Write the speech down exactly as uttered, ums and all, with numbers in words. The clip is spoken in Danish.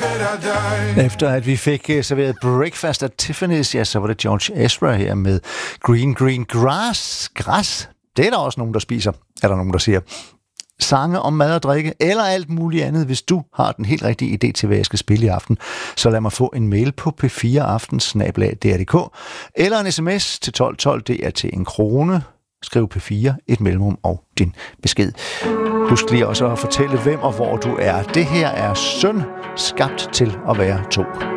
Efter at vi fik serveret Breakfast at Tiffany's, ja, så var det George Ezra her med Green Green Grass. Græs, det er der også nogen, der spiser, er der nogen, der siger. Sange om mad og drikke, eller alt muligt andet. Hvis du har den helt rigtige idé til, hvad jeg skal spille i aften, så lad mig få en mail på p fire aften snabel-a d r punktum d k, eller en sms til tolv tolv, det er til en krone. Skriv P fire, et mellemrum og din besked. Husk lige også at fortælle, hvem og hvor du er. Det her er Søn, skabt til at være to.